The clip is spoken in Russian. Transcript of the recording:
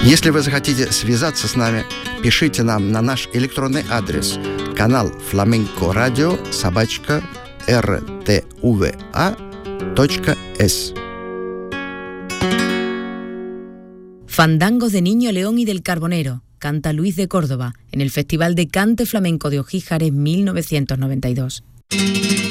Если вы захотите связаться с нами, пишите нам на наш электронный адрес канал flamencoradio@rtva.es. Fandangos de Niño León y del Carbonero, canta Luis de Córdoba, en el Festival de Cante Flamenco de Ojíjares 1992.